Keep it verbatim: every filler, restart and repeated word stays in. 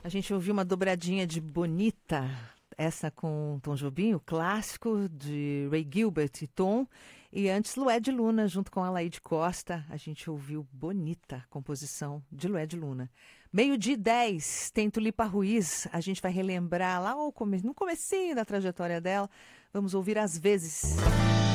A gente ouviu uma dobradinha de Bonita, essa com Tom Jobim, o clássico de Ray Gilbert e Tom. E antes, Lued Luna, junto com a Laíde Costa, a gente ouviu Bonita, composição de Lued Luna. Meio-dia e dez, tem Tulipa Ruiz, a gente vai relembrar lá no comecinho da trajetória dela. Vamos ouvir Às Vezes.